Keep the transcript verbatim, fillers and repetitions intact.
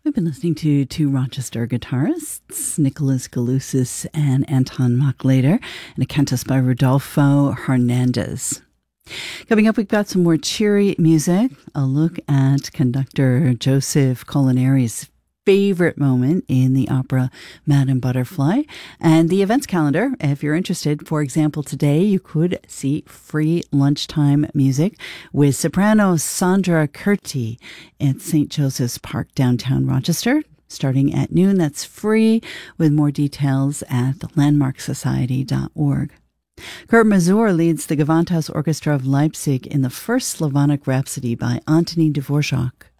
We've been listening to two Rochester guitarists, Nicholas Galusis and Anton Machlader, and a cantus by Rodolfo Hernandez. Coming up, we've got some more cheery music, a look at conductor Joseph Colineri's favorite moment in the opera Madame Butterfly, and the events calendar. If you're interested, for example, today you could see free lunchtime music with soprano Sandra Curti at Saint Joseph's Park, downtown Rochester, starting at noon. That's free, with more details at the landmark society dot org. Kurt Masur leads the Gewandhaus Orchestra of Leipzig in the first Slavonic Rhapsody by Antoni Dvorak.